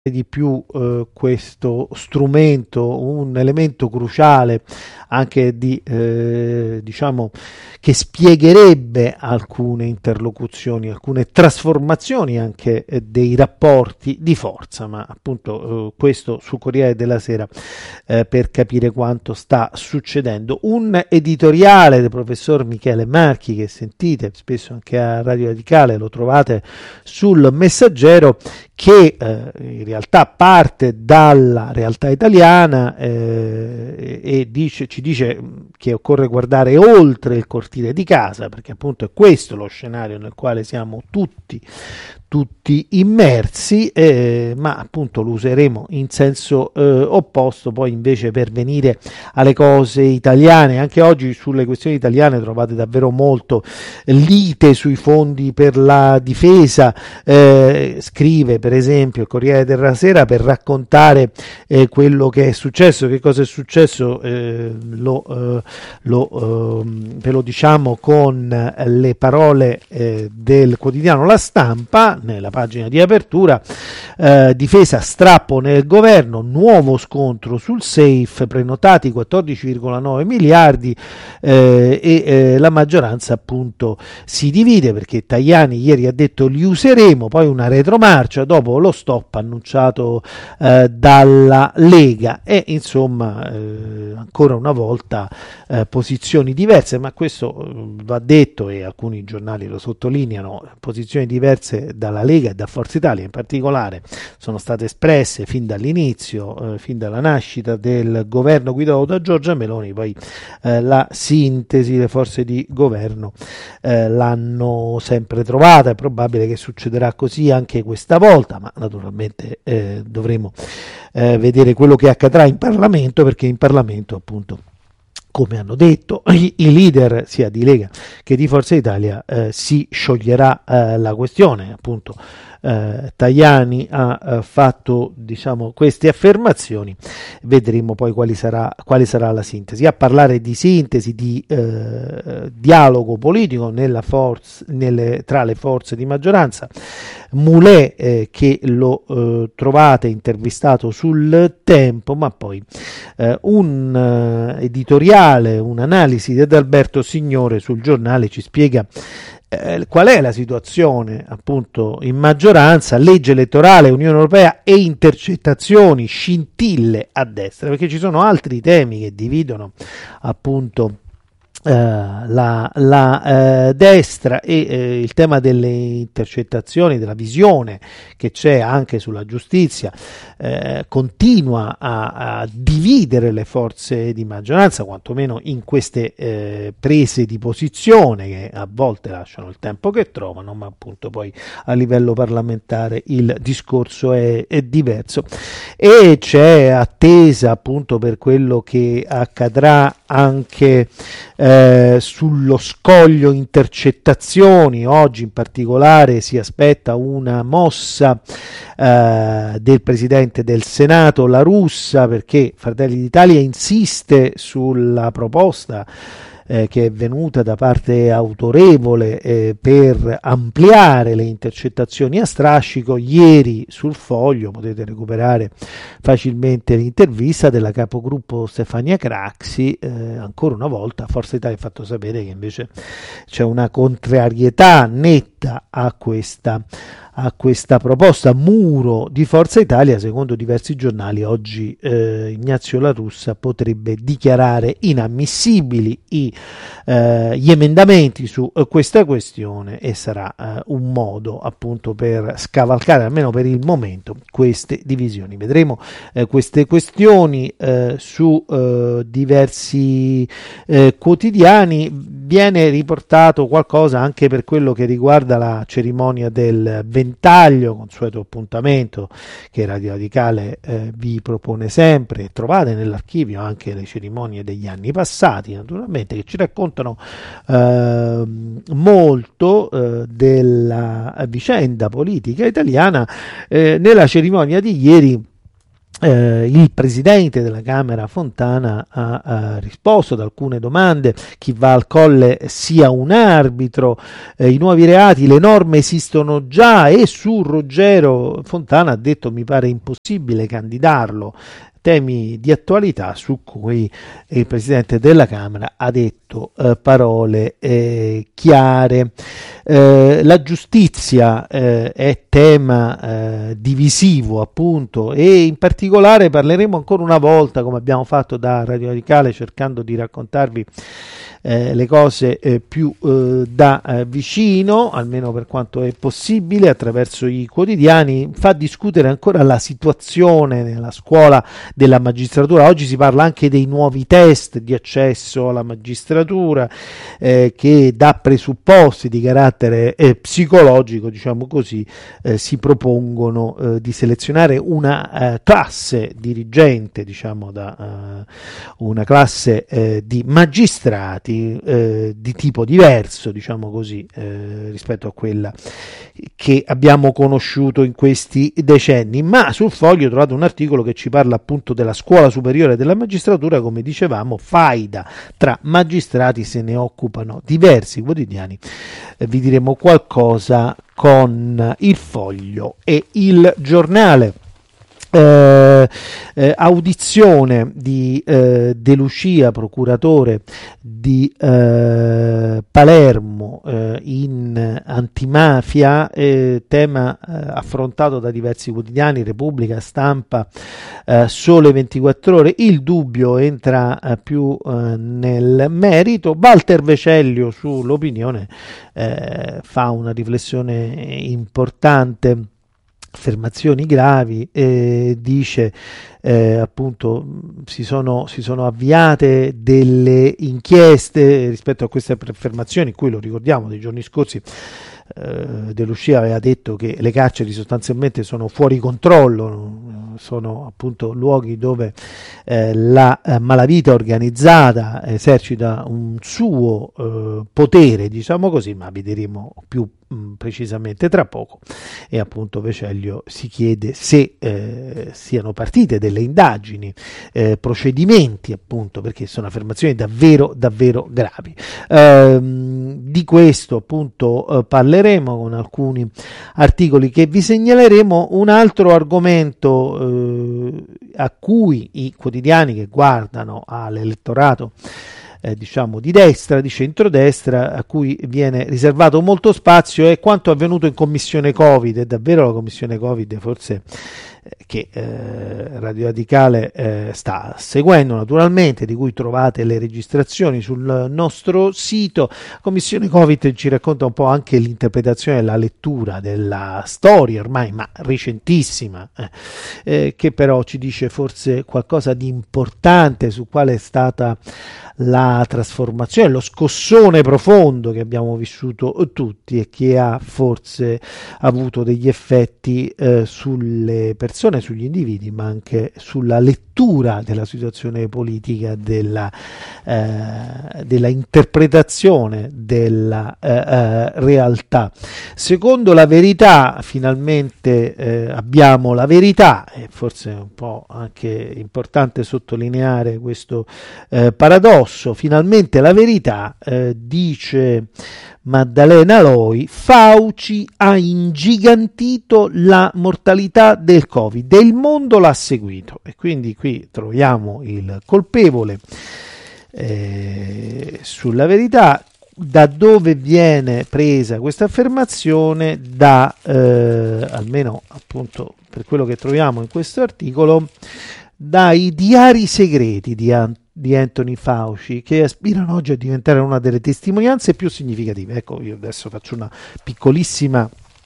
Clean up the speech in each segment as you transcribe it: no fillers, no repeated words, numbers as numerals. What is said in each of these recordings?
di più questo strumento, un elemento cruciale anche di diciamo che spiegherebbe alcune interlocuzioni, alcune trasformazioni anche dei rapporti di forza, ma appunto questo su Corriere della Sera per capire quanto sta succedendo. Un editoriale del professor Michele Marchi che sentite spesso anche a Radio Radicale, lo trovate sul Messaggero, che in realtà parte dalla realtà italiana e ci dice che occorre guardare oltre il cortile di casa, perché appunto è questo lo scenario nel quale siamo tutti immersi, ma appunto lo useremo in senso opposto poi invece per venire alle cose italiane. Anche oggi sulle questioni italiane trovate davvero molto lite sui fondi per la difesa, scrive per esempio il Corriere della Sera per raccontare quello che è successo. Che cosa è successo? Ve lo diciamo con le parole del quotidiano La Stampa nella pagina di apertura. Difesa strappo nel governo, nuovo scontro sul safe, prenotati 14,9 miliardi e la maggioranza appunto si divide, perché Tajani ieri ha detto li useremo, poi una retromarcia dopo lo stop annunciato dalla Lega e insomma ancora una volta posizioni diverse, ma questo va detto e alcuni giornali lo sottolineano, posizioni diverse dalla Lega e da Forza Italia in particolare sono state espresse fin dall'inizio, fin dalla nascita del governo guidato da Giorgia Meloni. Poi la sintesi, le forze di governo l'hanno sempre trovata. È probabile che succederà così anche questa volta, ma naturalmente dovremo vedere quello che accadrà in Parlamento, perché in Parlamento appunto, come hanno detto i leader sia di Lega che di Forza Italia, si scioglierà la questione. Appunto Tajani ha fatto diciamo queste affermazioni, vedremo poi quale sarà la sintesi. A parlare di sintesi, di dialogo politico tra le forze di maggioranza, Moulet, che lo trovate intervistato sul Tempo, ma poi un editoriale, un'analisi di Adalberto Signore sul Giornale ci spiega qual è la situazione appunto in maggioranza, legge elettorale, Unione Europea e intercettazioni, scintille a destra, perché ci sono altri temi che dividono appunto la destra e il tema delle intercettazioni, della visione che c'è anche sulla giustizia, continua a dividere le forze di maggioranza, quantomeno in queste prese di posizione che a volte lasciano il tempo che trovano, ma appunto poi a livello parlamentare il discorso è diverso e c'è attesa appunto per quello che accadrà anche sullo scoglio intercettazioni. Oggi in particolare si aspetta una mossa del Presidente del Senato La Russa, perché Fratelli d'Italia insiste sulla proposta che è venuta da parte autorevole per ampliare le intercettazioni a strascico. Ieri sul Foglio potete recuperare facilmente l'intervista della capogruppo Stefania Craxi. Ancora una volta Forza Italia ha fatto sapere che invece c'è una contrarietà netta a questa proposta. Muro di Forza Italia, secondo diversi giornali oggi Ignazio La Russa potrebbe dichiarare inammissibili gli emendamenti su questa questione e sarà un modo appunto per scavalcare almeno per il momento queste divisioni. Vedremo queste questioni su diversi quotidiani. Viene riportato qualcosa anche per quello che riguarda la cerimonia del Ventaglio, consueto appuntamento che Radio Radicale vi propone sempre. Trovate nell'archivio anche le cerimonie degli anni passati, naturalmente, che ci raccontano molto della vicenda politica italiana. Nella cerimonia di ieri il presidente della Camera Fontana ha risposto ad alcune domande: chi va al Colle sia un arbitro, i nuovi reati, le norme esistono già, e su Ruggero Fontana ha detto mi pare impossibile candidarlo. Temi di attualità su cui il presidente della Camera ha detto parole chiare. La giustizia è tema divisivo, appunto, e in particolare parleremo ancora una volta, come abbiamo fatto da Radio Radicale, cercando di raccontarvi le cose più da vicino, almeno per quanto è possibile, attraverso i quotidiani. Fa discutere ancora la situazione nella scuola della magistratura. Oggi si parla anche dei nuovi test di accesso alla magistratura che, da presupposti di carattere psicologico, diciamo così, si propongono di selezionare una classe dirigente, diciamo una classe di magistrati di tipo diverso, diciamo così, rispetto a quella che abbiamo conosciuto in questi decenni. Ma sul Foglio trovate un articolo che ci parla appunto della scuola superiore della magistratura, come dicevamo, faida tra magistrati, se ne occupano diversi quotidiani. Vi diremo qualcosa con il Foglio e il Giornale. Audizione di De Lucia, procuratore di Palermo, in antimafia, tema affrontato da diversi quotidiani, Repubblica, Stampa, Sole 24 Ore. Il Dubbio entra più nel merito. Walter Vecellio sull'Opinione fa una riflessione importante, affermazioni gravi, dice appunto si sono avviate delle inchieste rispetto a queste affermazioni, in cui, lo ricordiamo, nei giorni scorsi De Lucia aveva detto che le carceri sostanzialmente sono fuori controllo, sono appunto luoghi dove la malavita organizzata esercita un suo potere, diciamo così, ma vi diremo più precisamente tra poco. E appunto Vecellio si chiede se siano partite delle indagini, procedimenti, appunto, perché sono affermazioni davvero gravi. Di questo appunto parleremo con alcuni articoli che vi segnaleremo. Un altro argomento a cui i quotidiani che guardano all'elettorato diciamo di destra, di centrodestra, a cui viene riservato molto spazio, è quanto avvenuto in commissione Covid. È davvero la commissione Covid forse che Radio Radicale sta seguendo, naturalmente, di cui trovate le registrazioni sul nostro sito. Commissione Covid ci racconta un po' anche l'interpretazione, la lettura della storia ormai ma recentissima, che però ci dice forse qualcosa di importante su quale è stata la trasformazione, lo scossone profondo che abbiamo vissuto tutti, e che ha forse avuto degli effetti sulle persone, sugli individui, ma anche sulla lettura della situazione politica, della interpretazione della realtà. Secondo La Verità, finalmente abbiamo la verità, e forse è un po' anche importante sottolineare questo paradosso. Finalmente la verità, dice Maddalena Loi: Fauci ha ingigantito la mortalità del Covid e il mondo l'ha seguito. E quindi qui troviamo il colpevole sulla verità. Da dove viene presa questa affermazione? Da almeno appunto per quello che troviamo in questo articolo, dai diari segreti di Anthony Fauci, che aspirano oggi a diventare una delle testimonianze più significative. Ecco, io adesso faccio una piccolissima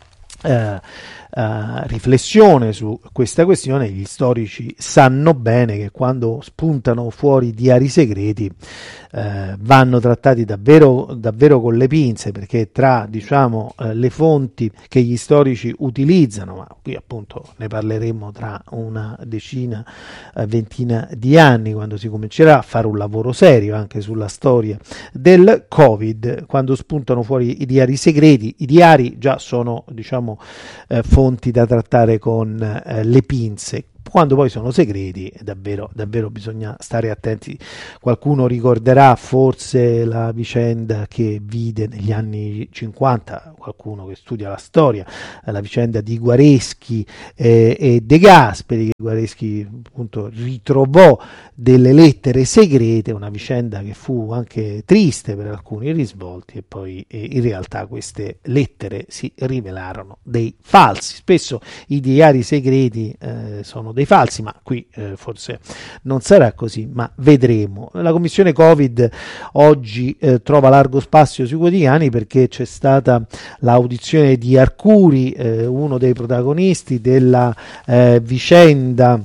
riflessione su questa questione. Gli storici sanno bene che quando spuntano fuori diari segreti vanno trattati davvero con le pinze, perché tra, diciamo, le fonti che gli storici utilizzano, ma qui appunto ne parleremo tra una decina, ventina di anni, quando si comincerà a fare un lavoro serio anche sulla storia del Covid, quando spuntano fuori i diari segreti. I diari già sono, diciamo, fonti da trattare con le pinze. quando poi sono segreti davvero bisogna stare attenti. Qualcuno ricorderà forse la vicenda che vide negli anni 50, qualcuno che studia la storia, la vicenda di Guareschi e De Gasperi, che Guareschi appunto ritrovò delle lettere segrete, una vicenda che fu anche triste per alcuni risvolti, e poi in realtà queste lettere si rivelarono dei falsi. Spesso i diari segreti sono dei falsi, ma qui forse non sarà così, ma vedremo. La commissione Covid oggi trova largo spazio sui quotidiani perché c'è stata l'audizione di Arcuri, uno dei protagonisti della vicenda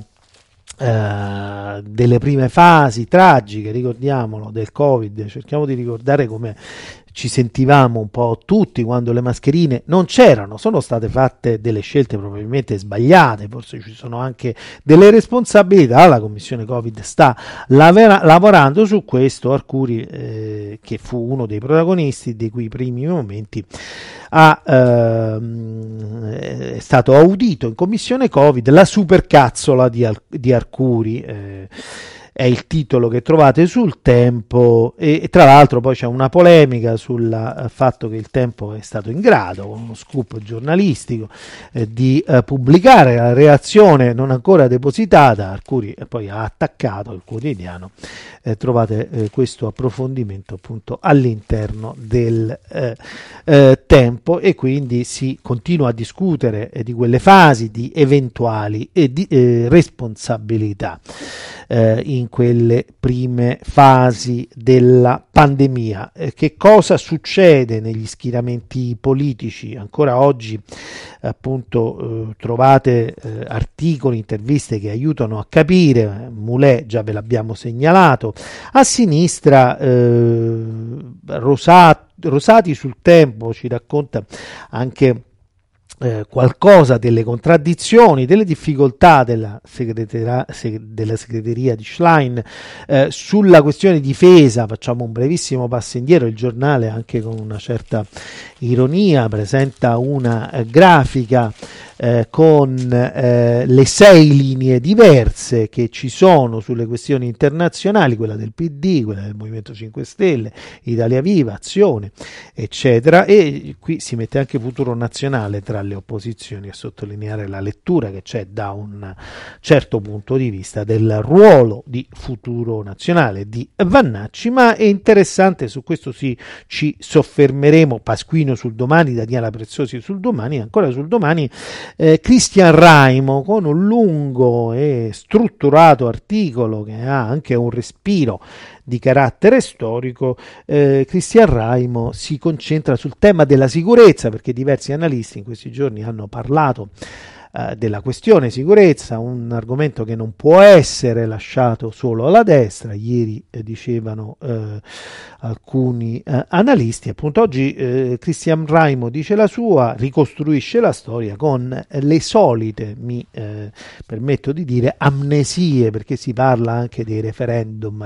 delle prime fasi tragiche, ricordiamolo, del Covid. Cerchiamo di ricordare come ci sentivamo un po' tutti quando le mascherine non c'erano. Sono state fatte delle scelte probabilmente sbagliate, forse ci sono anche delle responsabilità. La commissione Covid sta lavorando su questo. Arcuri, che fu uno dei protagonisti di quei primi momenti, è stato audito in commissione Covid. La supercazzola di Arcuri, è il titolo che trovate sul Tempo, e tra l'altro poi c'è una polemica sul fatto che il Tempo è stato in grado, con uno scoop giornalistico, di pubblicare la reazione non ancora depositata. Arcuri poi ha attaccato il quotidiano. Trovate questo approfondimento appunto all'interno del Tempo, e quindi si continua a discutere di quelle fasi, di eventuali responsabilità in quelle prime fasi della pandemia. Che cosa succede negli schieramenti politici? Ancora oggi appunto trovate articoli, interviste che aiutano a capire. Moulet già ve l'abbiamo segnalato. A sinistra Rosati sul Tempo ci racconta anche qualcosa delle contraddizioni, delle difficoltà della segreteria di Schlein sulla questione difesa. Facciamo un brevissimo passo indietro. Il giornale, anche con una certa ironia, presenta una grafica con le 6 linee diverse che ci sono sulle questioni internazionali, quella del PD, quella del Movimento 5 Stelle, Italia Viva, Azione, eccetera, e qui si mette anche Futuro Nazionale tra le opposizioni, a sottolineare la lettura che c'è da un certo punto di vista del ruolo di Futuro Nazionale di Vannacci. Ma è interessante, su questo ci soffermeremo. Pasquino sul Domani, Daniela Preziosi sul Domani, ancora sul Domani Cristian Raimo con un lungo e strutturato articolo che ha anche un respiro di carattere storico. Cristian Raimo si concentra sul tema della sicurezza, perché diversi analisti in questi giorni hanno parlato della questione sicurezza, un argomento che non può essere lasciato solo alla destra. Ieri dicevano alcuni analisti. Appunto oggi Cristian Raimo dice la sua, ricostruisce la storia con le solite, mi permetto di dire, amnesie, perché si parla anche dei referendum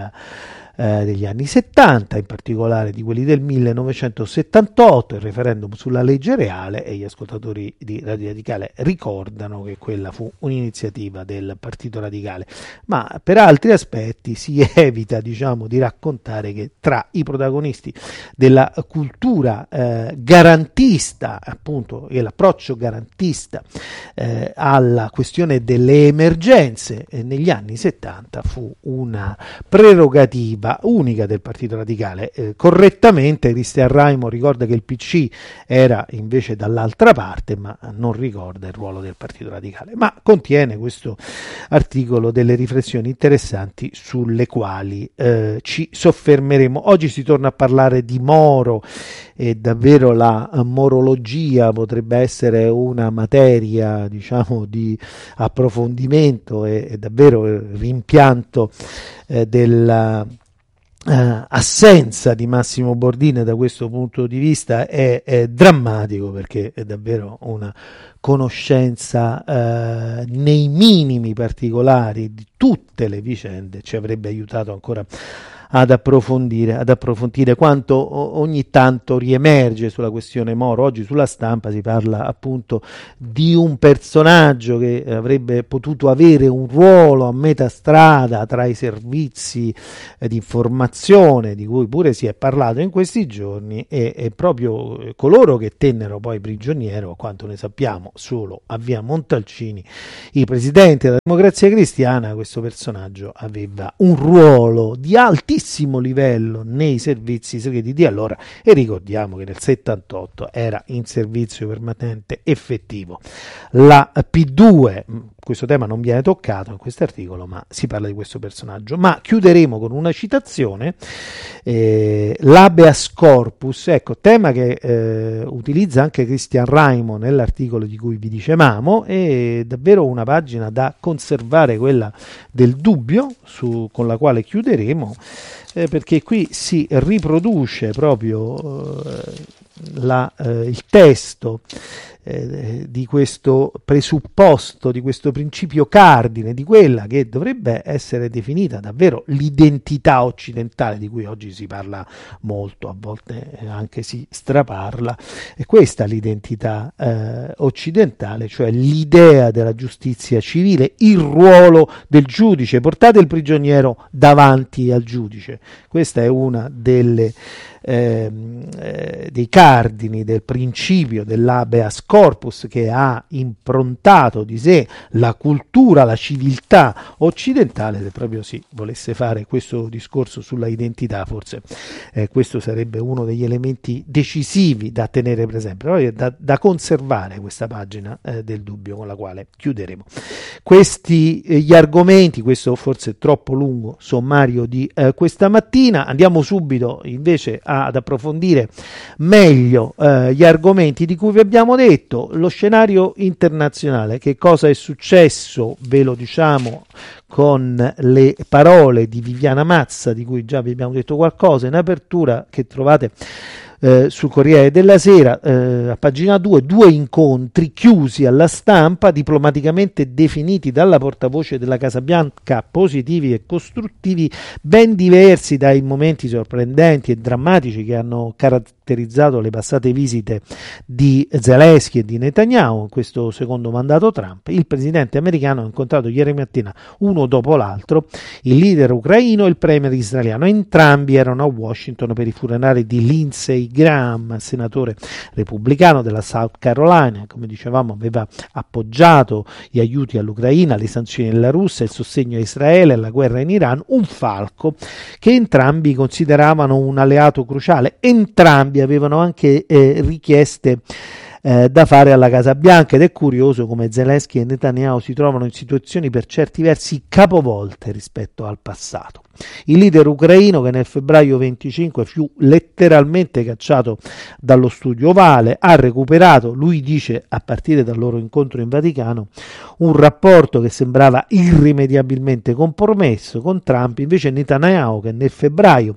degli anni 70, in particolare di quelli del 1978, il referendum sulla legge reale, e gli ascoltatori di Radio Radicale ricordano che quella fu un'iniziativa del Partito Radicale. Ma per altri aspetti si evita, diciamo, di raccontare che tra i protagonisti della cultura garantista, appunto, e l'approccio garantista alla questione delle emergenze negli anni 70 fu una prerogativa unica del Partito Radicale. Correttamente Cristian Raimo ricorda che il PC era invece dall'altra parte, ma non ricorda il ruolo del Partito Radicale. Ma contiene questo articolo delle riflessioni interessanti sulle quali ci soffermeremo. Oggi si torna a parlare di Moro, e davvero la morologia potrebbe essere una materia, diciamo, di approfondimento e davvero rimpianto della assenza di Massimo Bordin da questo punto di vista è drammatico, perché è davvero una conoscenza nei minimi particolari di tutte le vicende ci avrebbe aiutato ancora ad approfondire quanto ogni tanto riemerge sulla questione Moro. Oggi sulla Stampa si parla appunto di un personaggio che avrebbe potuto avere un ruolo a metà strada tra i servizi di informazione, di cui pure si è parlato in questi giorni, e proprio coloro che tennero poi prigioniero, a quanto ne sappiamo, solo a via Montalcini, il presidente della Democrazia Cristiana. Questo personaggio aveva un ruolo di altissimo livello nei servizi segreti di allora, e ricordiamo che nel 78 era in servizio permanente effettivo. La P2, questo tema non viene toccato in questo articolo, ma si parla di questo personaggio. Ma chiuderemo con una citazione, l'habeas corpus, ecco, tema che utilizza anche Christian Raimo nell'articolo di cui vi dicevamo, e davvero una pagina da conservare, quella del Dubbio, con la quale chiuderemo, perché qui si riproduce proprio il testo di questo presupposto, di questo principio cardine, di quella che dovrebbe essere definita davvero l'identità occidentale, di cui oggi si parla molto, a volte anche si straparla. E questa è l'identità occidentale, cioè l'idea della giustizia civile, il ruolo del giudice. Portate il prigioniero davanti al giudice. Questa è una dei cardini del principio dell'habeas corpus, che ha improntato di sé la cultura, la civiltà occidentale. Se proprio si volesse fare questo discorso sulla identità, forse questo sarebbe uno degli elementi decisivi da tenere presente, da conservare, questa pagina del Dubbio, con la quale chiuderemo questi gli argomenti. Questo forse è troppo lungo sommario di questa mattina. Andiamo subito invece ad approfondire meglio gli argomenti di cui vi abbiamo detto. Lo scenario internazionale, che cosa è successo, ve lo diciamo con le parole di Viviana Mazza, di cui già vi abbiamo detto qualcosa in apertura, che trovate sul Corriere della Sera, a pagina 2, 2 incontri chiusi alla stampa, diplomaticamente definiti dalla portavoce della Casa Bianca positivi e costruttivi, ben diversi dai momenti sorprendenti e drammatici che hanno caratterizzato le passate visite di Zelensky e di Netanyahu in questo secondo mandato Trump. Il presidente americano ha incontrato ieri mattina, uno dopo l'altro, il leader ucraino e il premier israeliano. Entrambi erano a Washington per i funerali di Lindsey Graham, senatore repubblicano della South Carolina. Come dicevamo, aveva appoggiato gli aiuti all'Ucraina, le sanzioni della Russia, il sostegno a Israele, la guerra in Iran, un falco che entrambi consideravano un alleato cruciale. Entrambi avevano anche richieste da fare alla Casa Bianca, ed è curioso come Zelensky e Netanyahu si trovano in situazioni per certi versi capovolte rispetto al passato. Il leader ucraino, che nel febbraio 25 fu letteralmente cacciato dallo studio ovale, ha recuperato, lui dice, a partire dal loro incontro in Vaticano, un rapporto che sembrava irrimediabilmente compromesso con Trump. Invece Netanyahu, che nel febbraio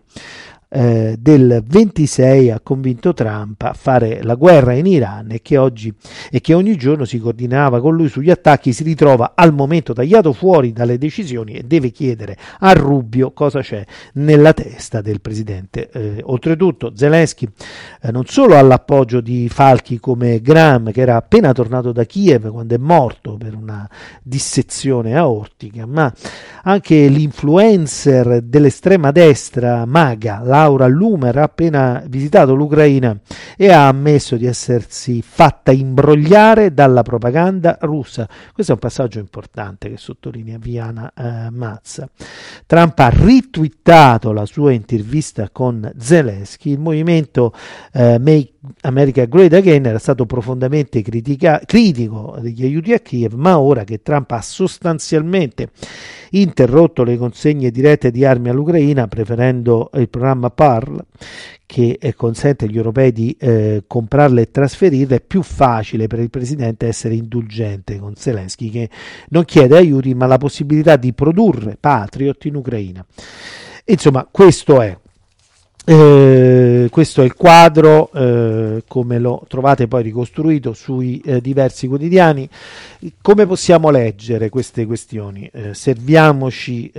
del 26 ha convinto Trump a fare la guerra in Iran, e che ogni giorno si coordinava con lui sugli attacchi, si ritrova al momento tagliato fuori dalle decisioni e deve chiedere a Rubio cosa c'è nella testa del presidente. Oltretutto Zelensky non solo ha l'appoggio di falchi come Graham, che era appena tornato da Kiev quando è morto per una dissezione aortica, ma anche l'influencer dell'estrema destra MAGA Laura Loomer ha appena visitato l'Ucraina e ha ammesso di essersi fatta imbrogliare dalla propaganda russa. Questo è un passaggio importante che sottolinea Viviana Mazza. Trump ha ritwittato la sua intervista con Zelensky. Il movimento Make America Great Again era stato profondamente critico degli aiuti a Kiev, ma ora che Trump ha sostanzialmente interrotto le consegne dirette di armi all'Ucraina, preferendo il programma PARL, che consente agli europei di comprarle e trasferirle, è più facile per il presidente essere indulgente con Zelensky, che non chiede aiuti ma la possibilità di produrre Patriot in Ucraina. Insomma, questo è Questo è il quadro, come lo trovate poi ricostruito sui diversi quotidiani. Come possiamo leggere queste questioni? Serviamoci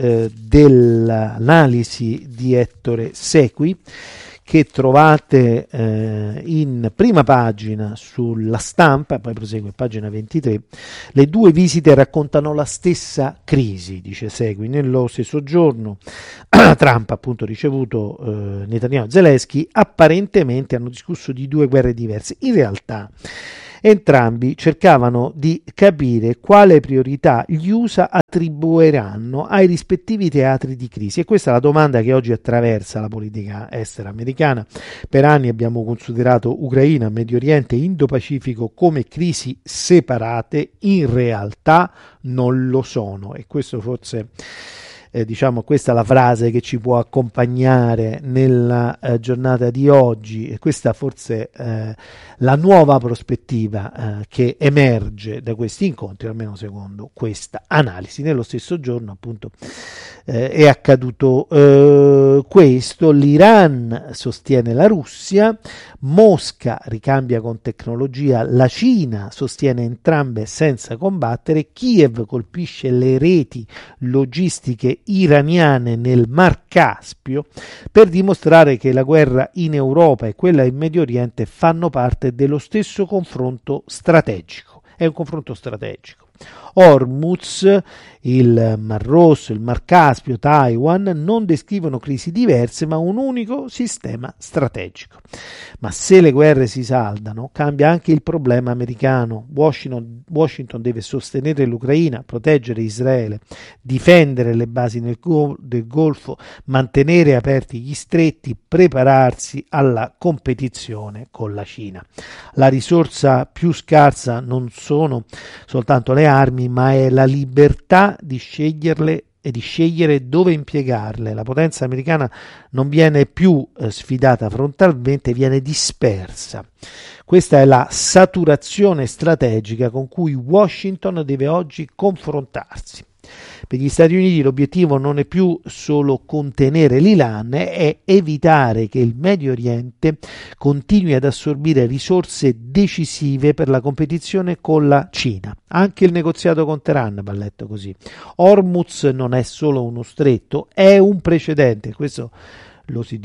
dell'analisi di Ettore Sequi, che trovate in prima pagina sulla Stampa, poi prosegue pagina 23. Le due visite raccontano la stessa crisi, dice Segui. Nello stesso giorno Trump ha appunto ricevuto Netanyahu e Zelensky, apparentemente hanno discusso di due guerre diverse. In realtà entrambi cercavano di capire quale priorità gli USA attribuiranno ai rispettivi teatri di crisi, e questa è la domanda che oggi attraversa la politica estera americana. Per anni abbiamo considerato Ucraina, Medio Oriente e Indo-Pacifico come crisi separate, in realtà non lo sono, e questo forse diciamo, questa è la frase che ci può accompagnare nella giornata di oggi, e questa forse la nuova prospettiva che emerge da questi incontri, almeno secondo questa analisi. Nello stesso giorno appunto è accaduto questo. L'Iran sostiene la Russia, Mosca ricambia con tecnologia la Cina, sostiene entrambe senza combattere, Kiev colpisce le reti logistiche iraniane nel Mar Caspio per dimostrare che la guerra in Europa e quella in Medio Oriente fanno parte dello stesso confronto strategico. È un confronto strategico. Hormuz, il Mar Rosso, il Mar Caspio, Taiwan non descrivono crisi diverse ma un unico sistema strategico. Ma se le guerre si saldano, cambia anche il problema americano. Washington deve sostenere l'Ucraina, proteggere Israele, difendere le basi del Golfo, mantenere aperti gli stretti, prepararsi alla competizione con la Cina. La risorsa più scarsa non sono soltanto le armi, ma è la libertà di sceglierle e di scegliere dove impiegarle. La potenza americana non viene più sfidata frontalmente, viene dispersa. Questa è la saturazione strategica con cui Washington deve oggi confrontarsi. Per gli Stati Uniti l'obiettivo non è più solo contenere l'Iran, è evitare che il Medio Oriente continui ad assorbire risorse decisive per la competizione con la Cina. Anche il negoziato con Teheran va letto così. Hormuz non è solo uno stretto, è un precedente. Questo lo si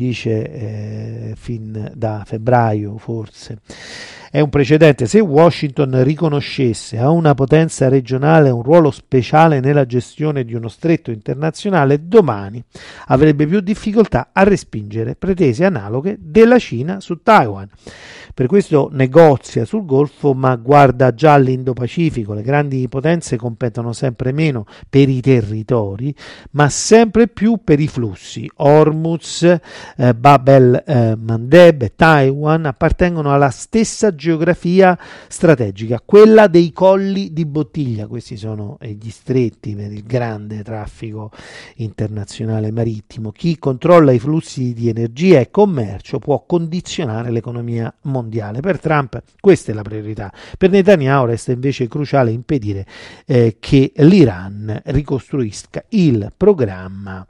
dice fin da febbraio forse. È un precedente. Se Washington riconoscesse a una potenza regionale un ruolo speciale nella gestione di uno stretto internazionale, domani avrebbe più difficoltà a respingere pretese analoghe della Cina su Taiwan. Per questo negozia sul Golfo, ma guarda già all'Indo-Pacifico. Le grandi potenze competono sempre meno per i territori, ma sempre più per i flussi. Hormuz, Bab el-Mandeb e Taiwan appartengono alla stessa geografia strategica, quella dei colli di bottiglia. Questi sono gli stretti per il grande traffico internazionale marittimo. Chi controlla i flussi di energia e commercio può condizionare l'economia mondiale. Per Trump questa è la priorità. Per Netanyahu resta invece cruciale impedire che l'Iran ricostruisca il programma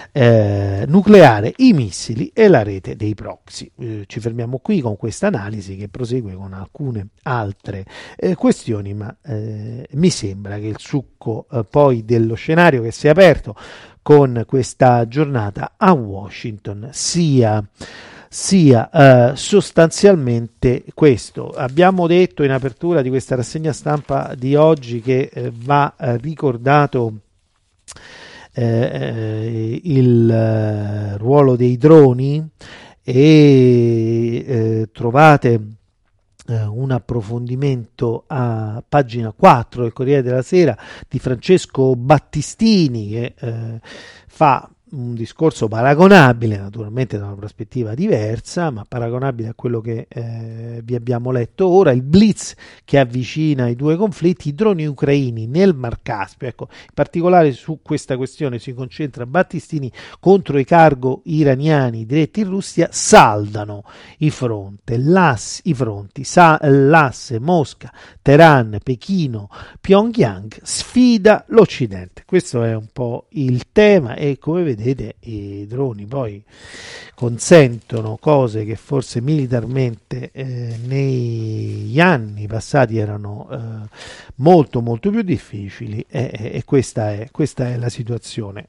nucleare, i missili e la rete dei proxy. Ci fermiamo qui con questa analisi che prosegue con alcune altre questioni, ma mi sembra che il succo poi dello scenario che si è aperto con questa giornata a Washington sia sostanzialmente questo. Abbiamo detto in apertura di questa rassegna stampa di oggi che va ricordato il ruolo dei droni, e trovate un approfondimento a pagina 4 del Corriere della Sera di Francesco Battistini, che fa un discorso paragonabile, naturalmente da una prospettiva diversa, ma paragonabile a quello che vi abbiamo letto ora. Il blitz che avvicina i due conflitti, i droni ucraini nel Mar Caspio. Ecco, in particolare su questa questione si concentra Battistini. Contro i cargo iraniani diretti in Russia saldano i fronti, l'asse Mosca, Teheran, Pechino, Pyongyang sfida l'Occidente. Questo è un po' il tema, e come vedete vedete, i droni poi consentono cose che forse militarmente negli anni passati erano molto molto più difficili, e questa è la situazione.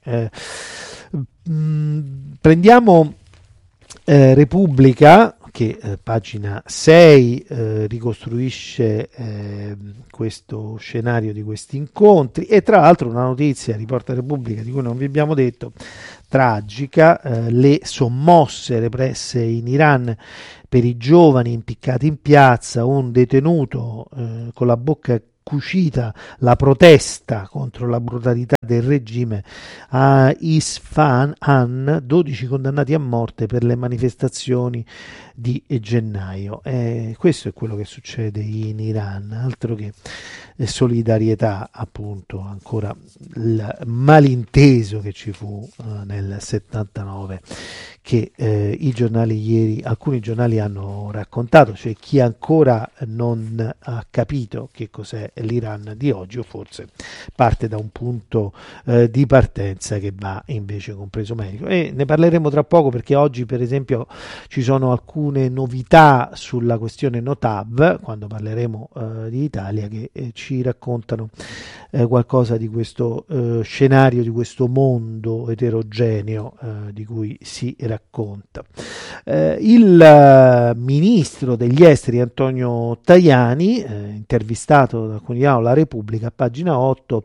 Prendiamo Repubblica, che pagina 6 ricostruisce questo scenario di questi incontri, e tra l'altro una notizia, riporta Repubblica, di cui non vi abbiamo detto, tragica, le sommosse represse in Iran per i giovani impiccati in piazza, un detenuto con la bocca cucita, la protesta contro la brutalità del regime a Isfahan, 12 condannati a morte per le manifestazioni di gennaio. Questo è quello che succede in Iran, altro che solidarietà, appunto, ancora il malinteso che ci fu nel 79, che alcuni giornali hanno raccontato, cioè chi ancora non ha capito che cos'è l'Iran di oggi, o forse parte da un punto di partenza che va invece compreso meglio. E ne parleremo tra poco, perché oggi per esempio ci sono alcune novità sulla questione Notav, quando parleremo di Italia, che ci raccontano qualcosa di questo scenario, di questo mondo eterogeneo di cui si racconta. Il ministro degli esteri Antonio Tajani, intervistato da quotidiano La Repubblica, a pagina 8,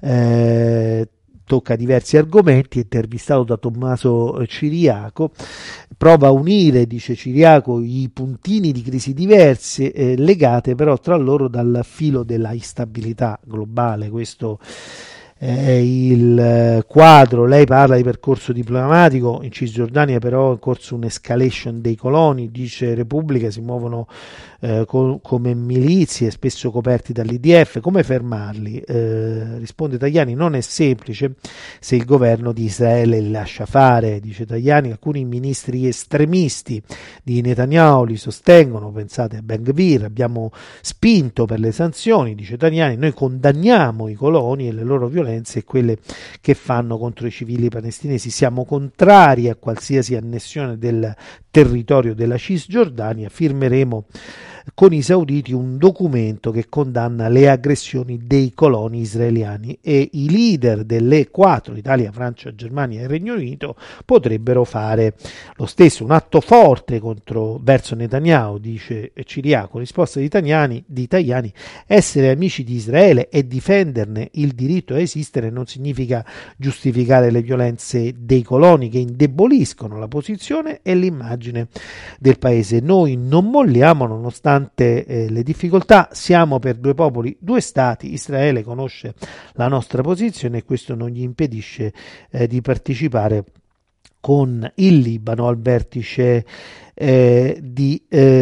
tocca diversi argomenti, intervistato da Tommaso Ciriaco, prova a unire, dice Ciriaco, i puntini di crisi diverse, legate però tra loro dal filo della instabilità globale. Questo è il quadro. Lei parla di percorso diplomatico, in Cisgiordania però è in corso un'escalation dei coloni, dice Repubblica, si muovono come milizie, spesso coperti dall'IDF. Come fermarli? Risponde Tajani, non è semplice se il governo di Israele li lascia fare, dice Tajani. Alcuni ministri estremisti di Netanyahu li sostengono, pensate a Ben Gvir. Abbiamo spinto per le sanzioni, dice Tajani, noi condanniamo i coloni e le loro violenze e quelle che fanno contro i civili palestinesi, siamo contrari a qualsiasi annessione del territorio della Cisgiordania, firmeremo con i sauditi un documento che condanna le aggressioni dei coloni israeliani, e i leader delle 4, Italia, Francia, Germania e Regno Unito, potrebbero fare lo stesso, un atto forte verso Netanyahu, dice Ciriaco. Risposta di Tajani, essere amici di Israele e difenderne il diritto a esistere non significa giustificare le violenze dei coloni che indeboliscono la posizione e l'immagine del paese. Noi non molliamo nonostante le difficoltà, siamo per due popoli, due stati. Israele conosce la nostra posizione e questo non gli impedisce di partecipare con il Libano al vertice di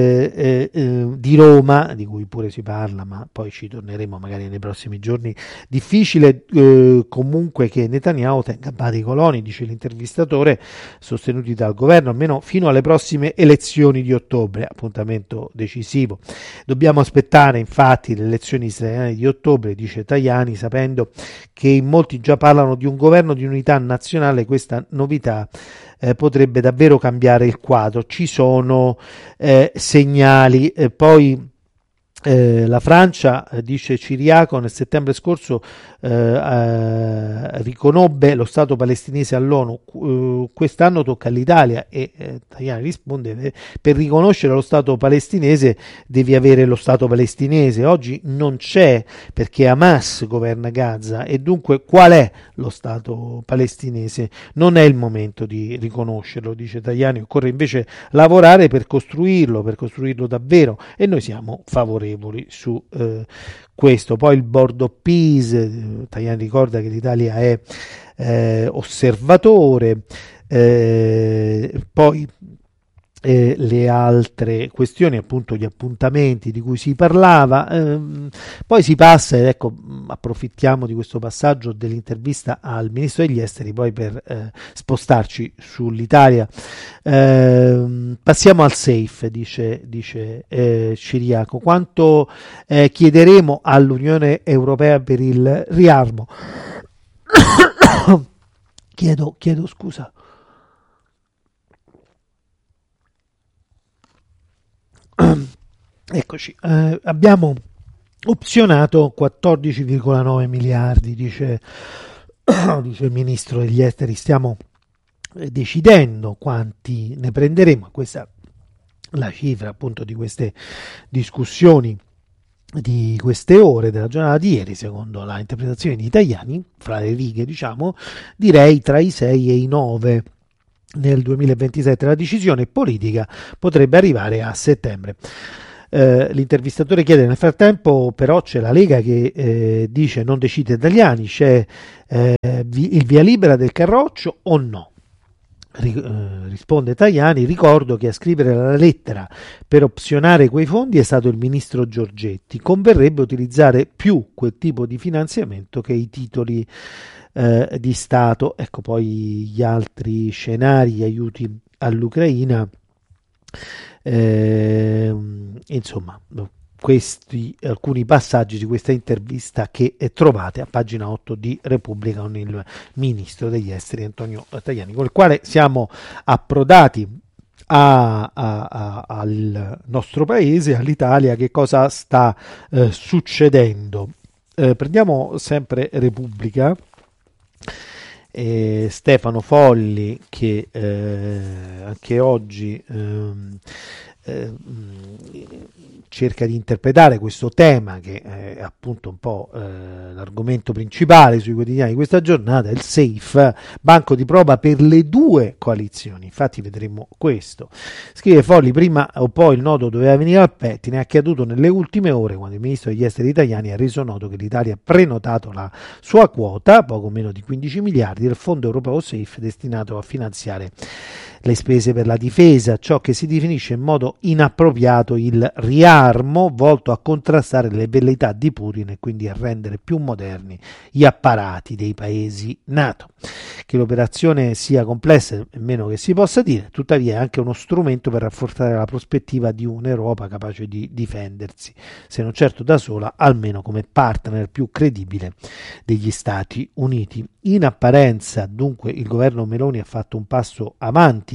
Roma, di cui pure si parla, ma poi ci torneremo magari nei prossimi giorni. Difficile comunque che Netanyahu tenga a bada i coloni, dice l'intervistatore, sostenuti dal governo, almeno fino alle prossime elezioni di ottobre, appuntamento decisivo. Dobbiamo aspettare infatti le elezioni israeliane di ottobre, dice Tajani, sapendo che in molti già parlano di un governo di unità nazionale. Questa novità potrebbe davvero cambiare il quadro. Ci sono segnali. Poi la Francia, dice Ciriaco, nel settembre scorso riconobbe lo Stato palestinese all'ONU. Quest'anno tocca all'Italia, e Tajani risponde: per riconoscere lo Stato palestinese devi avere lo Stato palestinese. Oggi non c'è, perché Hamas governa Gaza, e dunque qual è lo Stato palestinese? Non è il momento di riconoscerlo, dice Tajani, occorre invece lavorare per costruirlo davvero, e noi siamo favorevoli su questo. Poi il Board of Peace, Tajani ricorda che l'Italia è osservatore. Poi le altre questioni, appunto gli appuntamenti di cui si parlava. Poi si passa, ed ecco, approfittiamo di questo passaggio dell'intervista al ministro degli esteri poi per spostarci sull'Italia. Passiamo al SAFE, dice Ciriaco. Quanto chiederemo all'Unione Europea per il riarmo? Chiedo scusa. Eccoci, abbiamo opzionato 14,9 miliardi, dice il ministro degli esteri. Stiamo decidendo quanti ne prenderemo. Questa è la cifra appunto di queste discussioni di queste ore della giornata di ieri, secondo la interpretazione di Tajani, fra le righe diciamo, direi tra i 6 e i 9 nel 2027. La decisione politica potrebbe arrivare a settembre. L'intervistatore chiede: nel frattempo però c'è la Lega che dice non decide italiani, c'è il via libera del Carroccio o no? Risponde Tajani: ricordo che a scrivere la lettera per opzionare quei fondi è stato il ministro Giorgetti, converrebbe utilizzare più quel tipo di finanziamento che i titoli di Stato. Ecco poi gli altri scenari, gli aiuti all'Ucraina, insomma questi alcuni passaggi di questa intervista che trovate a pagina 8 di Repubblica con il ministro degli esteri Antonio Tajani, con il quale siamo approdati al nostro paese, all'Italia. Che cosa sta succedendo? Prendiamo sempre Repubblica. Stefano Folli che anche oggi cerca di interpretare questo tema che è appunto un po' l'argomento principale sui quotidiani di questa giornata, il SAFE, banco di prova per le due coalizioni. Infatti vedremo questo. Scrive Folli: prima o poi il nodo doveva venire al pettine, è accaduto nelle ultime ore quando il ministro degli esteri italiani ha reso noto che l'Italia ha prenotato la sua quota, poco meno di 15 miliardi, del fondo europeo SAFE destinato a finanziare le spese per la difesa, ciò che si definisce in modo inappropriato il riarmo volto a contrastare le velleità di Putin e quindi a rendere più moderni gli apparati dei paesi NATO. Che l'operazione sia complessa è meno che si possa dire, tuttavia è anche uno strumento per rafforzare la prospettiva di un'Europa capace di difendersi, se non certo da sola, almeno come partner più credibile degli Stati Uniti. In apparenza, dunque, il governo Meloni ha fatto un passo avanti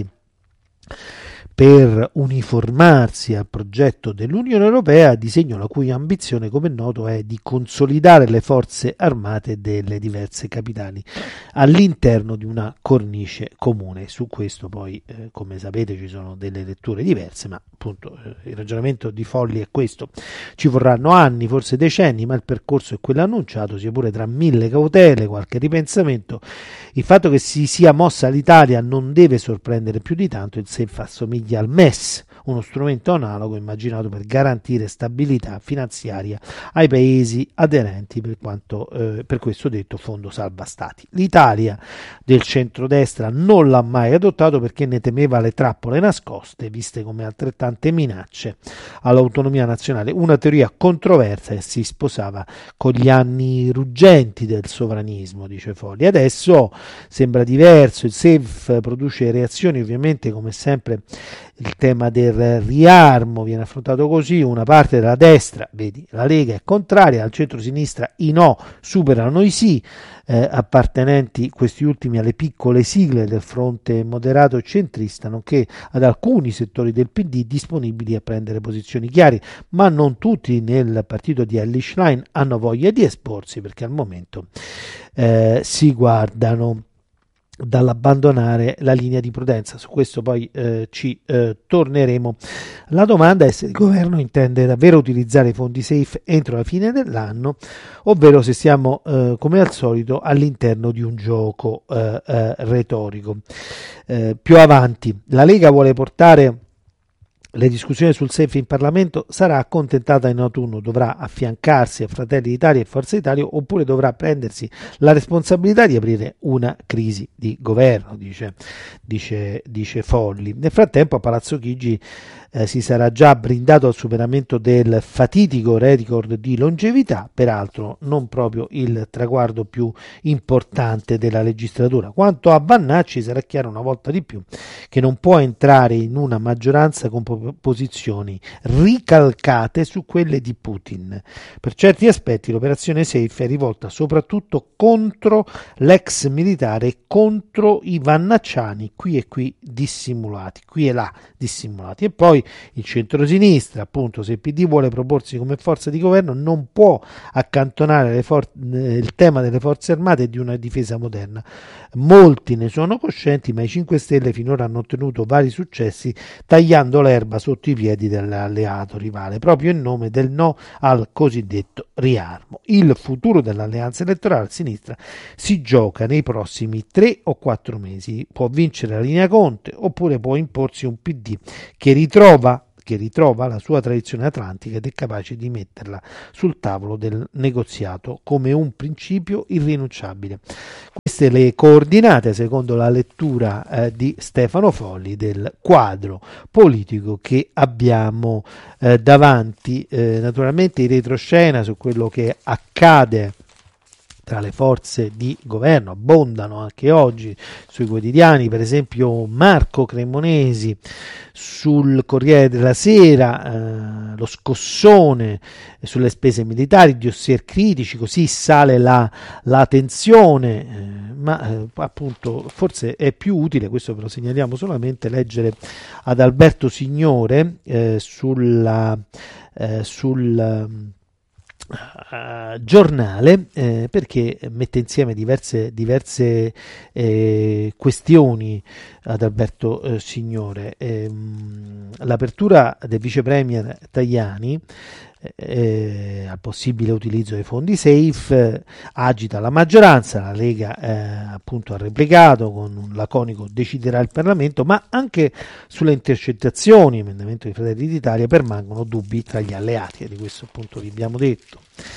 per uniformarsi al progetto dell'Unione Europea, disegno la cui ambizione, come è noto, è di consolidare le forze armate delle diverse capitali all'interno di una cornice comune. Su questo poi, come sapete, ci sono delle letture diverse, ma appunto il ragionamento di Folli è questo: ci vorranno anni, forse decenni, ma il percorso è quello annunciato, sia pure tra mille cautele, qualche ripensamento. Il fatto che si sia mossa l'Italia non deve sorprendere più di tanto. Il SAFE assomiglia al MES, uno strumento analogo immaginato per garantire stabilità finanziaria ai paesi aderenti, per questo detto fondo salva stati. L'Italia del centrodestra non l'ha mai adottato perché ne temeva le trappole nascoste, viste come altrettante minacce all'autonomia nazionale, una teoria controversa che si sposava con gli anni ruggenti del sovranismo, dice Folli. Adesso sembra diverso, il SAFE produce reazioni, ovviamente come sempre il tema del riarmo viene affrontato così: una parte della destra, vedi la Lega, è contraria, al centro-sinistra i no superano i sì, appartenenti questi ultimi alle piccole sigle del fronte moderato e centrista, nonché ad alcuni settori del PD disponibili a prendere posizioni chiare, ma non tutti nel partito di Elly Schlein hanno voglia di esporsi, perché al momento si guardano dall'abbandonare la linea di prudenza. Su questo poi ci torneremo. La domanda è se il governo intende davvero utilizzare i fondi SAFE entro la fine dell'anno, ovvero se siamo come al solito all'interno di un gioco retorico. Più avanti, la Lega vuole portare le discussioni sul SAFE in Parlamento, sarà accontentata in autunno, dovrà affiancarsi a Fratelli d'Italia e Forza Italia, oppure dovrà prendersi la responsabilità di aprire una crisi di governo, dice Folli. Nel frattempo a Palazzo Chigi si sarà già brindato al superamento del fatidico record di longevità, peraltro non proprio il traguardo più importante della legislatura. Quanto a Vannacci, sarà chiaro una volta di più che non può entrare in una maggioranza con posizioni ricalcate su quelle di Putin. Per certi aspetti l'operazione Safe è rivolta soprattutto contro l'ex militare e contro i vannacciani qui e qui dissimulati, qui e là dissimulati. E poi il centrosinistra, appunto, se il PD vuole proporsi come forza di governo, non può accantonare il tema delle forze armate e di una difesa moderna. Molti ne sono coscienti, ma i 5 Stelle finora hanno ottenuto vari successi tagliando l'erba sotto i piedi dell'alleato rivale, proprio in nome del no al cosiddetto riarmo. Il futuro dell'alleanza elettorale a sinistra si gioca nei prossimi 3 o 4 mesi. Può vincere la linea Conte oppure può imporsi un PD che ritrova la sua tradizione atlantica ed è capace di metterla sul tavolo del negoziato come un principio irrinunciabile. Queste le coordinate, secondo la lettura di Stefano Folli, del quadro politico che abbiamo davanti. Naturalmente in retroscena su quello che accade tra le forze di governo abbondano anche oggi sui quotidiani, per esempio Marco Cremonesi sul Corriere della Sera, lo scossone sulle spese militari, dossier critici, così sale la tensione, ma appunto forse è più utile, questo ve lo segnaliamo solamente, leggere ad Alberto Signore sul giornale, perché mette insieme diverse questioni ad Alberto Signore. L'apertura del vice premier Tajani al possibile utilizzo dei fondi Safe agita la maggioranza, la Lega appunto ha replicato con un laconico deciderà il Parlamento, ma anche sulle intercettazioni, emendamento di Fratelli d'Italia, permangono dubbi tra gli alleati, e di questo appunto vi abbiamo detto.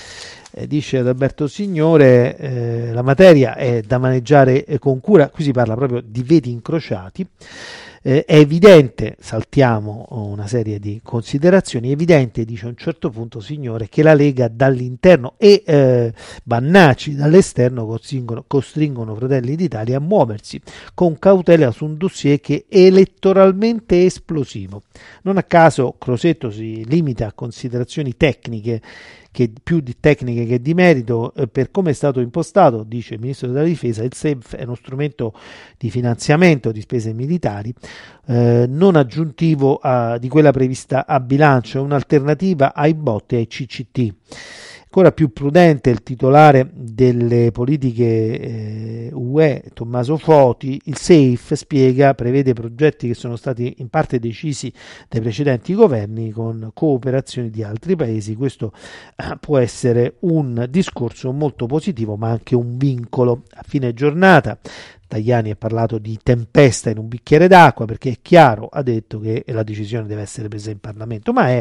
Dice Adalberto Signore, la materia è da maneggiare con cura, qui si parla proprio di veti incrociati. È evidente, saltiamo una serie di considerazioni, è evidente, dice a un certo punto Signore, che la Lega dall'interno e Vannacci dall'esterno costringono Fratelli d'Italia a muoversi con cautela su un dossier che è elettoralmente esplosivo. Non a caso Crosetto si limita a considerazioni tecniche, che più di tecniche che di merito, per come è stato impostato, dice il Ministro della Difesa, il SAFE è uno strumento di finanziamento di spese militari, non aggiuntivo di quella prevista a bilancio, è un'alternativa ai BOT e ai CCT. Ancora più prudente il titolare delle politiche UE, Tommaso Foti, il SAFE prevede progetti che sono stati in parte decisi dai precedenti governi con cooperazioni di altri paesi. Questo può essere un discorso molto positivo, ma anche un vincolo. A fine giornata Tajani ha parlato di tempesta in un bicchiere d'acqua, perché è chiaro, ha detto, che la decisione deve essere presa in Parlamento, ma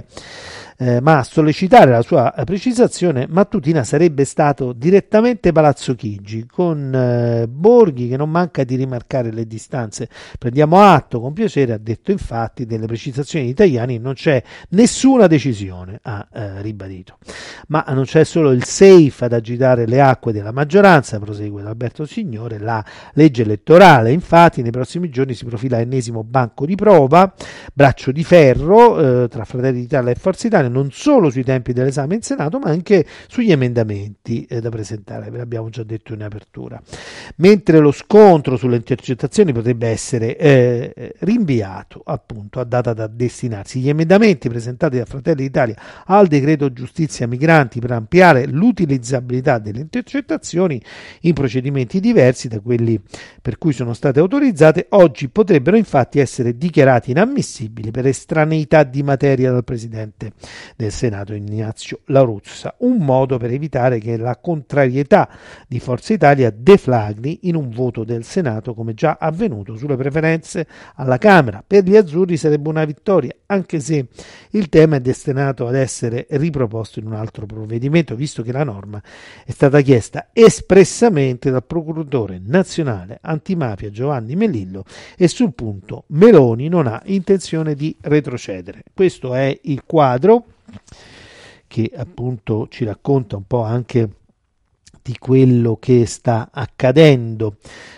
a sollecitare la sua precisazione mattutina sarebbe stato direttamente Palazzo Chigi, con Borghi che non manca di rimarcare le distanze. Prendiamo atto con piacere, ha detto infatti, delle precisazioni di Tajani, non c'è nessuna decisione, ha ribadito. Ma non c'è solo il SAFE ad agitare le acque della maggioranza, prosegue Alberto Signore, la legge elettorale infatti nei prossimi giorni si profila l'ennesimo banco di prova, braccio di ferro tra Fratelli d'Italia e Forza Italia, non solo sui tempi dell'esame in Senato ma anche sugli emendamenti da presentare, ve l'abbiamo già detto in apertura. Mentre lo scontro sulle intercettazioni potrebbe essere rinviato appunto a data da destinarsi, gli emendamenti presentati da Fratelli d'Italia al decreto giustizia migranti per ampliare l'utilizzabilità delle intercettazioni in procedimenti diversi da quelli per cui sono state autorizzate, oggi potrebbero infatti essere dichiarati inammissibili per estraneità di materia dal Presidente del Senato Ignazio La Russa, un modo per evitare che la contrarietà di Forza Italia deflagri in un voto del Senato come già avvenuto sulle preferenze alla Camera. Per gli azzurri sarebbe una vittoria, anche se il tema è destinato ad essere riproposto in un altro provvedimento, visto che la norma è stata chiesta espressamente dal procuratore nazionale nazionale antimafia Giovanni Melillo, e sul punto Meloni non ha intenzione di retrocedere. Questo è il quadro che appunto ci racconta un po' anche di quello che sta accadendo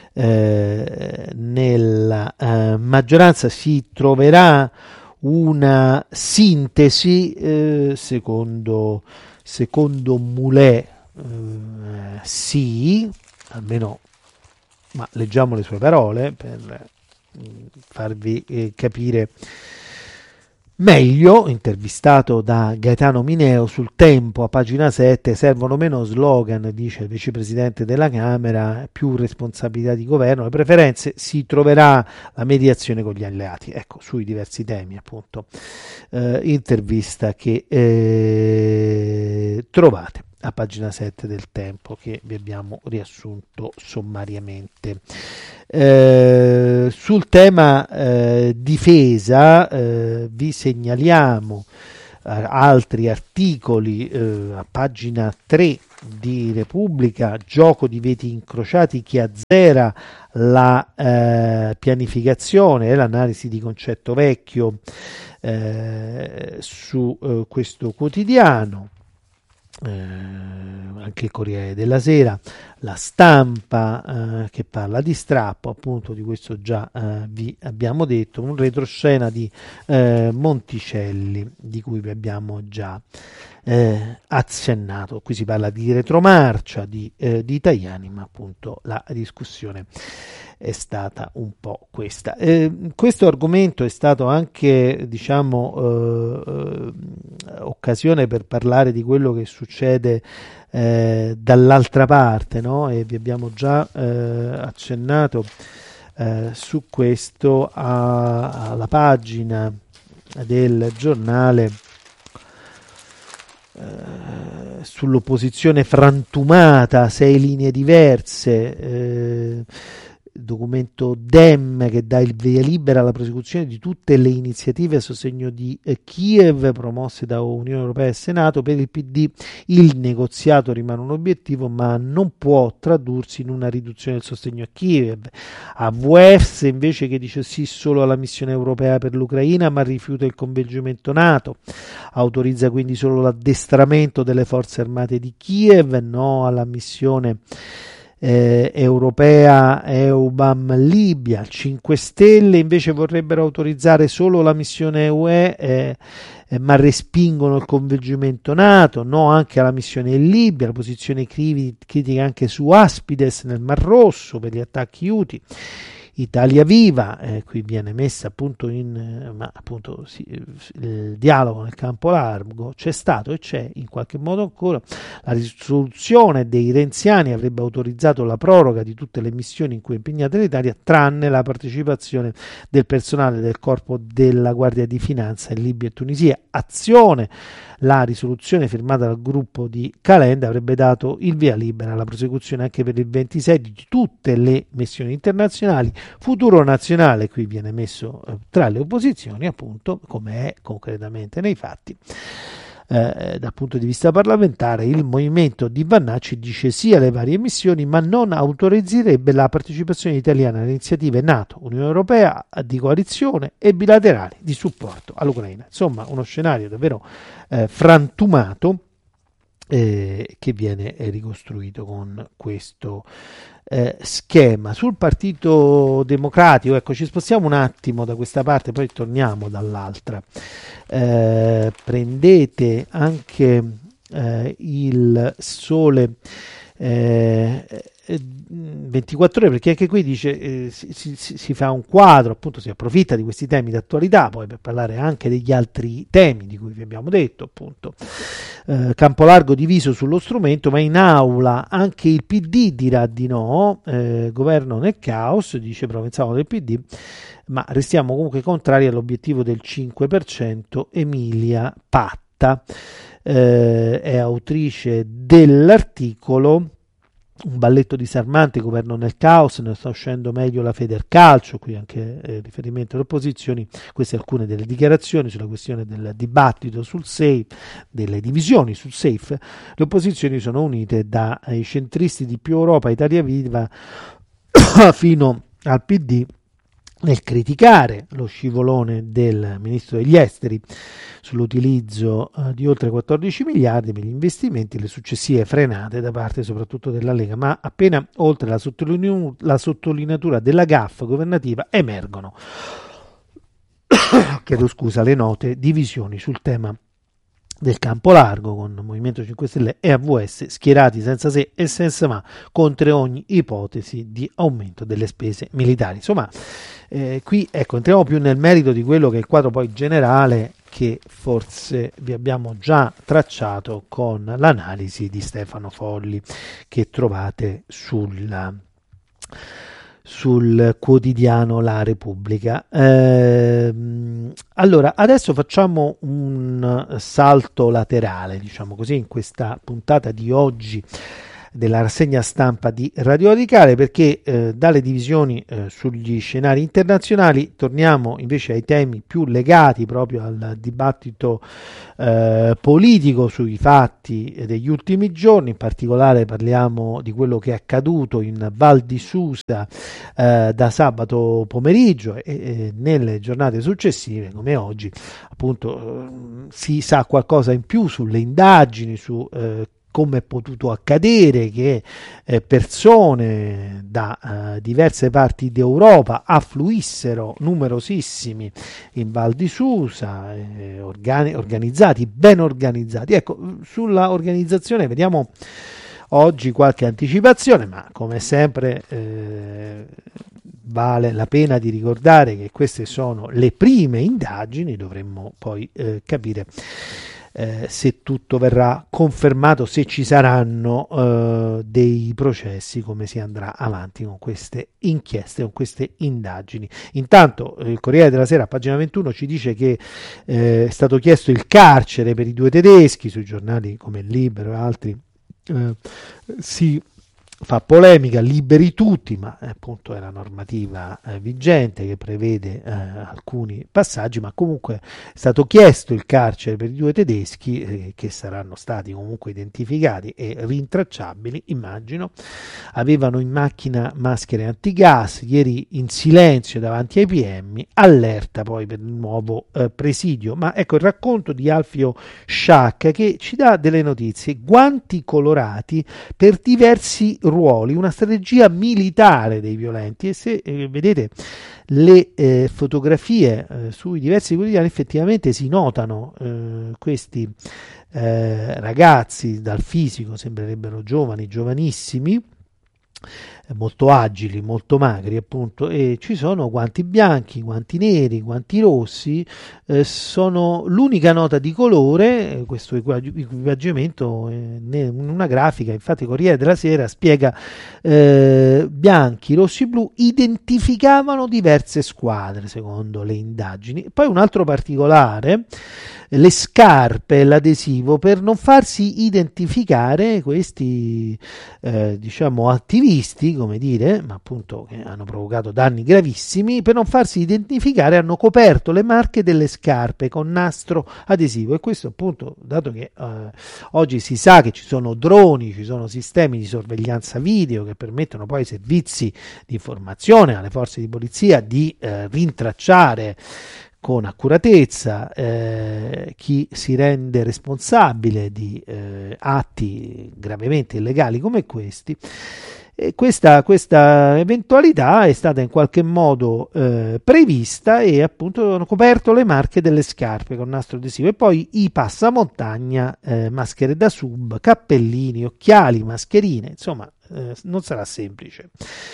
nella maggioranza. Si troverà una sintesi secondo Moulet, sì, almeno, ma leggiamo le sue parole per farvi capire meglio. Intervistato da Gaetano Mineo sul Tempo a pagina 7, servono meno slogan, dice il vicepresidente della Camera, più responsabilità di governo, le preferenze, si troverà la mediazione con gli alleati, ecco, sui diversi temi appunto. Intervista che trovate a pagina 7 del Tempo, che vi abbiamo riassunto sommariamente. Sul tema difesa vi segnaliamo altri articoli a pagina 3 di Repubblica: gioco di veti incrociati che azzera la pianificazione e l'analisi di Concetto Vecchio su questo quotidiano. Anche il Corriere della Sera, La Stampa che parla di strappo, appunto di questo già vi abbiamo detto, un retroscena di Monticelli di cui vi abbiamo già accennato. Qui si parla di retromarcia di Tajani, ma appunto la discussione è stata un po' questa. Questo argomento è stato anche, diciamo, occasione per parlare di quello che succede dall'altra parte, no? E vi abbiamo già accennato su questo alla pagina del giornale sull'opposizione frantumata, 6 linee diverse, documento Dem che dà il via libera alla prosecuzione di tutte le iniziative a sostegno di Kiev promosse da Unione Europea e Senato. Per il PD il negoziato rimane un obiettivo, ma non può tradursi in una riduzione del sostegno a Kiev. AWS invece che dice sì solo alla missione europea per l'Ucraina, ma rifiuta il coinvolgimento NATO, autorizza quindi solo l'addestramento delle forze armate di Kiev, no alla missione europea EUBAM Libia. 5 Stelle invece vorrebbero autorizzare solo la missione UE, ma respingono il coinvolgimento NATO, no anche alla missione in Libia. La posizione critica anche su Aspides nel Mar Rosso per gli attacchi Houthi. Italia Viva, qui viene messa appunto ma appunto il dialogo nel campo largo c'è stato e c'è in qualche modo ancora. La risoluzione dei renziani avrebbe autorizzato la proroga di tutte le missioni in cui è impegnata l'Italia, tranne la partecipazione del personale del corpo della Guardia di Finanza in Libia e Tunisia. Azione: la risoluzione firmata dal gruppo di Calenda avrebbe dato il via libera alla prosecuzione anche per il 26 di tutte le missioni internazionali. Futuro nazionale qui viene messo tra le opposizioni, appunto, come è concretamente nei fatti. Dal punto di vista parlamentare, il movimento di Vannacci dice sì alle varie missioni, ma non autorizzerebbe la partecipazione italiana alle iniziative NATO, Unione Europea, di coalizione e bilaterali di supporto all'Ucraina. Insomma, uno scenario davvero frantumato che viene ricostruito con questo schema. Sul Partito Democratico, ecco, ci spostiamo un attimo da questa parte, poi torniamo dall'altra. Prendete anche il Sole 24 ore, perché anche qui dice si fa un quadro, appunto si approfitta di questi temi d'attualità poi per parlare anche degli altri temi di cui vi abbiamo detto, appunto. Campo largo diviso sullo strumento, ma in aula anche il PD dirà di no, governo nel caos, dice Provenzano del PD, ma restiamo comunque contrari all'obiettivo del 5%. Emilia Patta è autrice dell'articolo. Un balletto disarmante, governo nel caos, ne sta uscendo meglio la Federcalcio, qui anche riferimento alle opposizioni. Queste alcune delle dichiarazioni sulla questione del dibattito sul SAFE, delle divisioni sul SAFE. Le opposizioni sono unite dai centristi di Più Europa, Italia Viva, fino al PD nel criticare lo scivolone del ministro degli esteri sull'utilizzo di oltre 14 miliardi per gli investimenti e le successive frenate da parte soprattutto della Lega, ma appena oltre la sottolineatura della gaffa governativa emergono le note divisioni sul tema del campo largo, con Movimento 5 Stelle e AVS schierati senza se e senza ma contro ogni ipotesi di aumento delle spese militari. Insomma, qui entriamo più nel merito di quello che è il quadro poi generale che forse vi abbiamo già tracciato con l'analisi di Stefano Folli che trovate sul quotidiano La Repubblica. Allora, adesso facciamo un salto laterale, diciamo così, in questa puntata di oggi della rassegna stampa di Radio Radicale, perché dalle divisioni sugli scenari internazionali torniamo invece ai temi più legati proprio al dibattito politico sui fatti degli ultimi giorni. In particolare parliamo di quello che è accaduto in Val di Susa da sabato pomeriggio e nelle giornate successive, come oggi, appunto si sa qualcosa in più sulle indagini, su come è potuto accadere che persone da diverse parti d'Europa affluissero numerosissimi in Val di Susa, organizzati, ben organizzati. Ecco, sulla organizzazione vediamo oggi qualche anticipazione, ma come sempre vale la pena di ricordare che queste sono le prime indagini, dovremmo poi capire se tutto verrà confermato, se ci saranno dei processi, come si andrà avanti con queste inchieste, con queste indagini. Intanto il Corriere della Sera, a pagina 21, ci dice che è stato chiesto il carcere per i 2 tedeschi. Sui giornali come Libero e altri si fa polemica, liberi tutti, ma appunto è la normativa vigente che prevede alcuni passaggi, ma comunque è stato chiesto il carcere per i 2 tedeschi che saranno stati comunque identificati e rintracciabili, immagino. Avevano in macchina maschere antigas, ieri in silenzio davanti ai PM, allerta poi per il nuovo presidio. Ma ecco il racconto di Alfio Sciacca che ci dà delle notizie: guanti colorati per diversi ruoli, una strategia militare dei violenti. E se vedete le fotografie sui diversi quotidiani, effettivamente si notano questi ragazzi dal fisico, sembrerebbero giovani, giovanissimi, molto agili, molto magri appunto, e ci sono guanti bianchi, guanti neri, guanti rossi, sono l'unica nota di colore, questo equipaggiamento in una grafica. Infatti Corriere della Sera spiega bianchi, rossi, blu identificavano diverse squadre secondo le indagini. Poi un altro particolare: le scarpe e l'adesivo per non farsi identificare questi diciamo attivisti, come dire, ma appunto che hanno provocato danni gravissimi. Per non farsi identificare hanno coperto le marche delle scarpe con nastro adesivo, e questo appunto, dato che oggi si sa che ci sono droni, ci sono sistemi di sorveglianza video che permettono poi ai servizi di informazione, alle forze di polizia di rintracciare con accuratezza chi si rende responsabile di atti gravemente illegali come questi. E questa eventualità è stata in qualche modo prevista, e appunto hanno coperto le marche delle scarpe con nastro adesivo, e poi i passamontagna, maschere da sub, cappellini, occhiali, mascherine. Insomma, non sarà semplice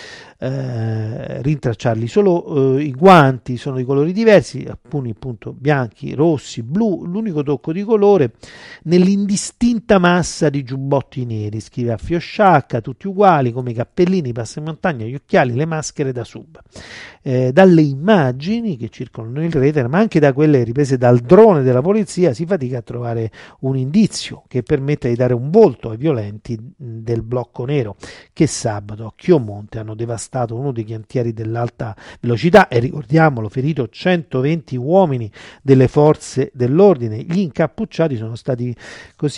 rintracciarli. Solo i guanti sono di colori diversi, alcuni appunto bianchi, rossi, blu, l'unico tocco di colore nell'indistinta massa di giubbotti neri, scrive Alfio Sciacca, tutti uguali come i cappellini, i passamontagna, gli occhiali, le maschere da sub. Dalle immagini che circolano in rete, ma anche da quelle riprese dal drone della polizia, si fatica a trovare un indizio che permetta di dare un volto ai violenti del blocco nero che sabato a Chiomonte hanno devastato uno dei cantieri dell'alta velocità, e ricordiamolo, ferito 120 uomini delle forze dell'ordine. Gli incappucciati sono stati così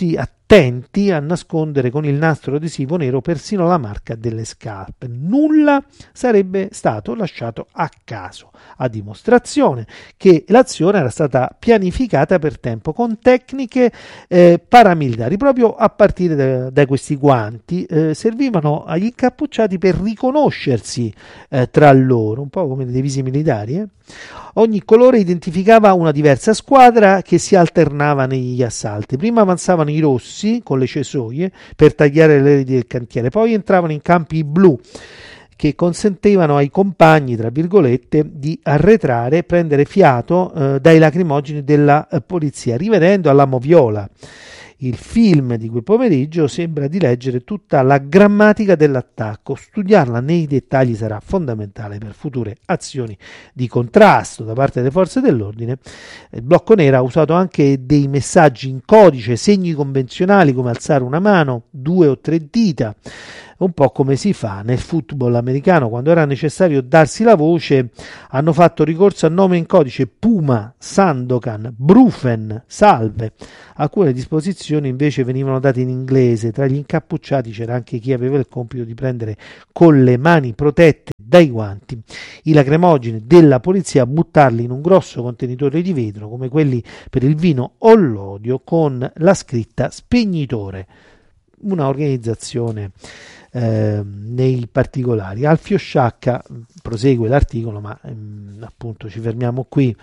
attenti a nascondere con il nastro adesivo nero persino la marca delle scarpe. Nulla sarebbe stato lasciato a caso, a dimostrazione che l'azione era stata pianificata per tempo con tecniche paramilitari. Proprio a partire da questi guanti servivano agli incappucciati per riconoscersi tra loro, un po' come le divise militari. Ogni colore identificava una diversa squadra che si alternava negli assalti. Prima avanzavano i rossi con le cesoie per tagliare le reti del cantiere, poi entravano in campi blu che consentivano ai compagni, tra virgolette, di arretrare e prendere fiato dai lacrimogeni della polizia, rivedendo alla moviola il film di quel pomeriggio sembra di leggere tutta la grammatica dell'attacco. Studiarla nei dettagli sarà fondamentale per future azioni di contrasto da parte delle forze dell'ordine. Il blocco nero ha usato anche dei messaggi in codice, segni convenzionali come alzare una mano, 2 o 3 dita, un po' come si fa nel football americano. Quando era necessario darsi la voce hanno fatto ricorso a nome in codice: Puma, Sandokan, Brufen, Salve. Alcune disposizioni invece venivano date in inglese. Tra gli incappucciati c'era anche chi aveva il compito di prendere con le mani protette dai guanti i lacrimogeni della polizia, buttarli in un grosso contenitore di vetro come quelli per il vino o l'olio con la scritta spegnitore. Una organizzazione nei particolari. Alfio Sciacca prosegue l'articolo, ma appunto ci fermiamo qui.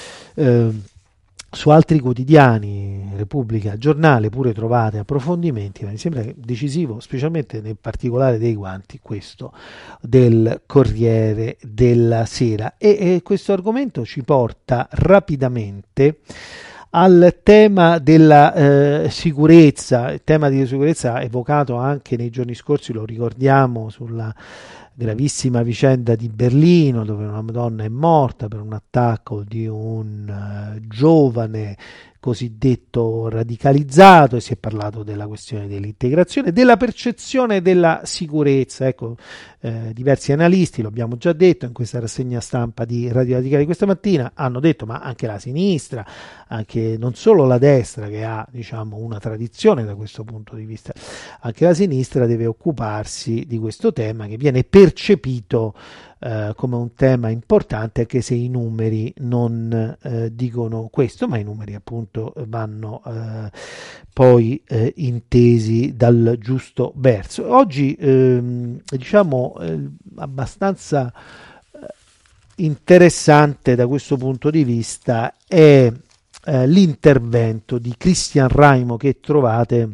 Su altri quotidiani, Repubblica, Giornale, pure trovate approfondimenti, ma mi sembra decisivo, specialmente nel particolare dei guanti, questo del Corriere della Sera. E questo argomento ci porta rapidamente al tema della sicurezza, il tema di sicurezza evocato anche nei giorni scorsi, lo ricordiamo, sulla gravissima vicenda di Berlino, dove una donna è morta per un attacco di un giovane cosiddetto radicalizzato, e si è parlato della questione dell'integrazione, della percezione della sicurezza. Ecco, diversi analisti, lo abbiamo già detto in questa rassegna stampa di Radio Radicale questa mattina, hanno detto, ma anche la sinistra, anche non solo la destra che ha, diciamo, una tradizione da questo punto di vista, anche la sinistra deve occuparsi di questo tema che viene percepito come un tema importante, anche se i numeri non dicono questo, ma i numeri appunto vanno poi intesi dal giusto verso. Oggi diciamo abbastanza interessante da questo punto di vista è l'intervento di Cristian Raimo che trovate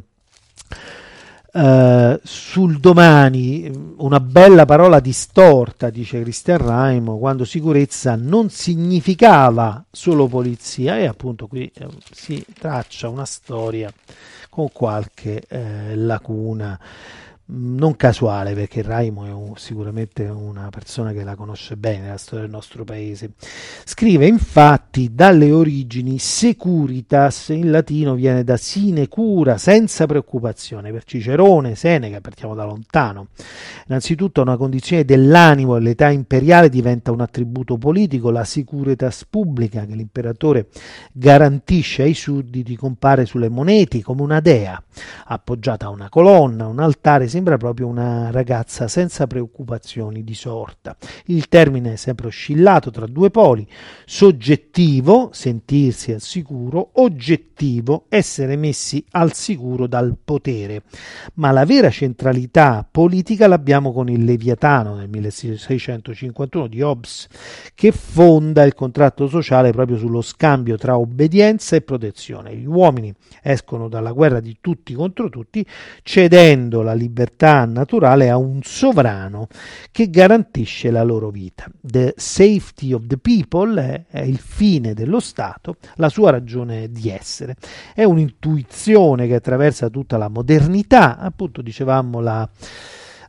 sul Domani. Una bella parola distorta, dice Cristian Raimo, quando sicurezza non significava solo polizia, e appunto qui si traccia una storia con qualche lacuna non casuale, perché Raimo è sicuramente una persona che la conosce bene la storia del nostro paese. Scrive infatti: dalle origini securitas in latino viene da sine cura, senza preoccupazione. Per Cicerone, Seneca, partiamo da lontano. Innanzitutto una condizione dell'animo dell'età imperiale diventa un attributo politico. La securitas pubblica che l'imperatore garantisce ai sudditi compare sulle monete come una dea appoggiata a una colonna, un altare. Sembra proprio una ragazza senza preoccupazioni di sorta. Il termine è sempre oscillato tra due poli: soggettivo, sentirsi al sicuro; oggettivo, essere messi al sicuro dal potere. Ma la vera centralità politica l'abbiamo con il Leviatano nel 1651 di Hobbes, che fonda il contratto sociale proprio sullo scambio tra obbedienza e protezione. Gli uomini escono dalla guerra di tutti contro tutti, cedendo la libertà naturale a un sovrano che garantisce la loro vita. The safety of the people è il fine dello Stato, la sua ragione di essere. È un'intuizione che attraversa tutta la modernità, appunto dicevamo la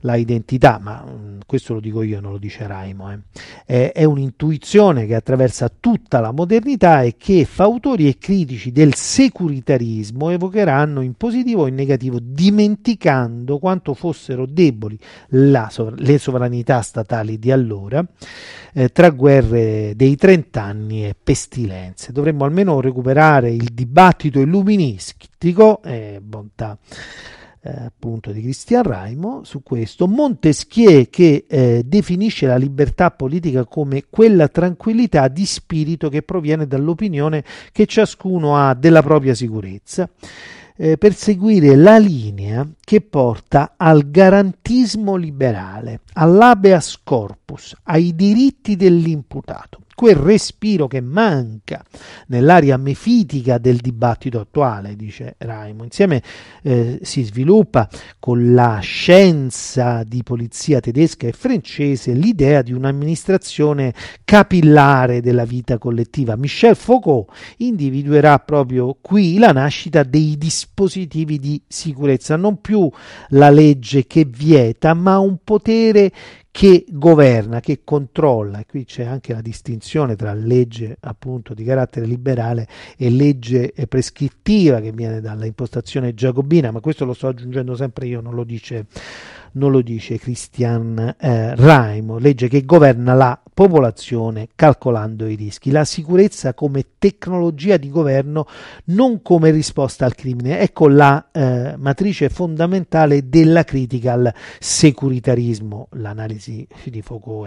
la identità, ma questo lo dico io, non lo dice Raimo, è un'intuizione che attraversa tutta la modernità e che fautori e critici del securitarismo evocheranno in positivo o in negativo, dimenticando quanto fossero deboli le sovranità statali di allora, tra guerre dei 30 anni e pestilenze. Dovremmo almeno recuperare il dibattito illuministico, bontà appunto di Cristian Raimo su questo. Montesquieu che definisce la libertà politica come quella tranquillità di spirito che proviene dall'opinione che ciascuno ha della propria sicurezza, per seguire la linea che porta al garantismo liberale, all'habeas corpus, ai diritti dell'imputato. Quel respiro che manca nell'area mefitica del dibattito attuale, dice Raimo. Insieme si sviluppa con la scienza di polizia tedesca e francese l'idea di un'amministrazione capillare della vita collettiva. Michel Foucault individuerà proprio qui la nascita dei dispositivi di sicurezza, non più la legge che vieta, ma un potere che governa, che controlla. E qui c'è anche la distinzione tra legge appunto di carattere liberale e legge prescrittiva che viene dalla impostazione giacobina, ma questo lo sto aggiungendo sempre io, non lo dice Cristian Raimo. Legge che governa la popolazione calcolando i rischi. La sicurezza come tecnologia di governo, non come risposta al crimine. Ecco la matrice fondamentale della critica al securitarismo, l'analisi di Foucault